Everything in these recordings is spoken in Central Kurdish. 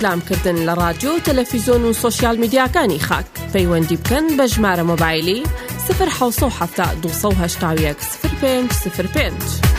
ڕێکلامکردن لە رادیۆ تەلەڤیزۆن و سۆشیال میدیاکانی خاک پەیوەندی بکەن بە ژمارە مۆبایلی 070 281 0505.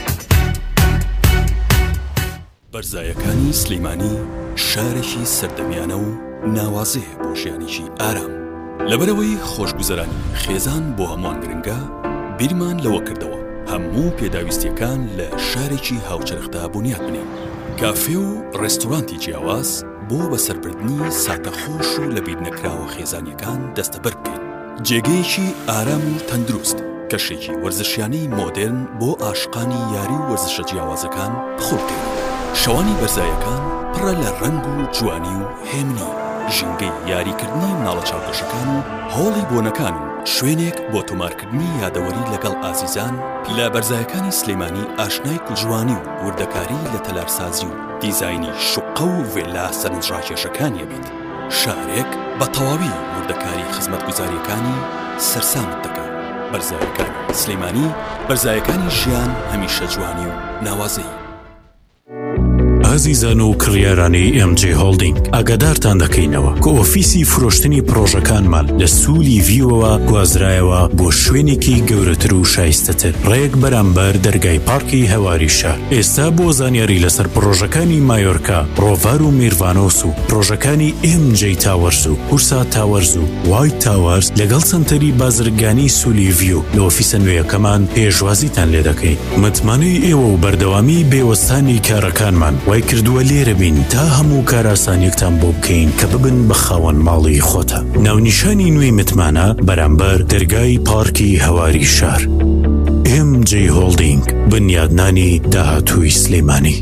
بەرزایەکانی سلەیمانی شارێکی سەردەمیانە و ناوازەیە بۆ ژیانێکی ئارام. لەبەرەوەی خۆشگوزەرانی خێزان بۆ هەمووان گرنگە، بیرمان لەوە کردەوە هەموو پێداویستیەکان لە شارێکی هاوچەرخدا بنیاد بنێن. کافێ و ڕێستۆرانتی جیاواز بۆ بەسەربردنی ساتەخۆش و لەبیر نەکراوە خێزانیەکان دەستەبەر بکەین. جێگەیەکی ئارام و تەندروست، کەشێکی وەرزشیانەی مۆدێرن بۆ عاشقانی یاری و وەرزشە جیاوازەکان بخۆ بکەین. شەوانی بەرزایەکان پڕە لە ڕەنگ و جوانی و هێمنی، ژینگەی یاریکردنی مناڵە چاوپێشەکان و هۆڵی بۆنەکان و شوێنێک بۆ تۆمارکردنی یادەوەری لەگەڵ ئازیزان. لە بەرزایەکانی سلەیمانی ئاشنای کوڵجوانی و وردەکاری لە تەلارسازی و دیزاینی شوقە و ڤێلا سەرنجڕاکێشەکانیە بیت. شارێک بە تەواوی وردەکاری خزمەتگوزاریەکانی سەرسامت دەکات. بەرزایەکانی سلەیمانی، بەرزایەکانی ژیان هەمیشە جوانی و ناوازەی. ئازیزان و کڕیارانی MJ هۆڵدینگ، ئاگادارتان دەکەینەوە کە ئۆفیسی فرۆشتنی پرۆژەکانمان لە سوولی ڤیوەوە گوازرایەوە بۆ شوێنێکی گەورەتر و شایستەتر ڕێک بەرامبەر دەرگای پارکی هەواری شار. ئێستا بۆ زانیاری لەسەر پرۆژەکانی مایۆرکا، ڕۆڤار و میروانۆس و پرۆژەکانی MJ تاوەرز و هورسا تاوەرز و وایت تاوەرز لەگەڵ سنتەری بازرگانی سوولی ڤیو لە ئۆفیسە نوێیەکەمان پێشوازیتان لێ دەکەین. متمانەی ئێوە و بەردەوامی بێوەستانی کارەکانمان وای کردووە لێرە بین تا هەموو کاراسانیەکتان بۆ بکەین کە ببن بە خاوەن ماڵی خۆتە. ناونیشانی نوێی متمانە بەرامبەر دەرگای پارکی هەواری شار. MJ هۆڵدینگ، بنیادنانی داهاتووی سلەیمانی.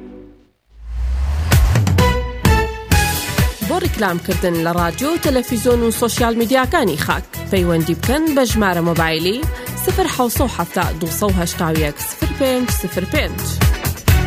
بۆ ڕێکلامکردن لە رادیۆ تەلەڤیزۆن و سۆشیال میدیاکانی خاک پەیوەندی بکەن بە ژمارە مۆبایلی 070 281 0505.